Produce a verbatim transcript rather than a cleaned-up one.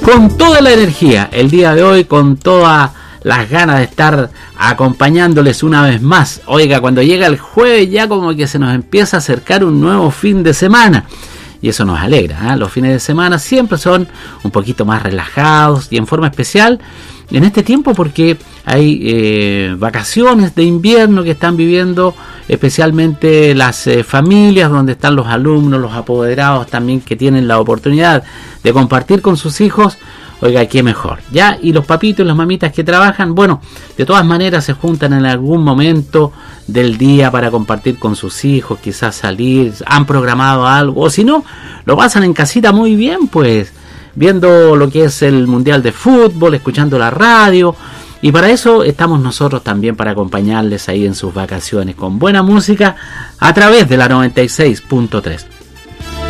con toda la energía el día de hoy, con todas las ganas de estar acompañándoles una vez más. Oiga, cuando llega el jueves ya como que se nos empieza a acercar un nuevo fin de semana. Y eso nos alegra, ¿eh? Los fines de semana siempre son un poquito más relajados y en forma especial en este tiempo porque hay eh, vacaciones de invierno que están viviendo especialmente las eh, familias donde están los alumnos, los apoderados también que tienen la oportunidad de compartir con sus hijos. Oiga, qué mejor, ¿ya? Y los papitos y las mamitas que trabajan, bueno, de todas maneras se juntan en algún momento del día para compartir con sus hijos, quizás salir, han programado algo, o si no, lo pasan en casita muy bien, pues, viendo lo que es el Mundial de Fútbol, escuchando la radio, y para eso estamos nosotros también, para acompañarles ahí en sus vacaciones, con buena música, a través de la noventa y seis punto tres.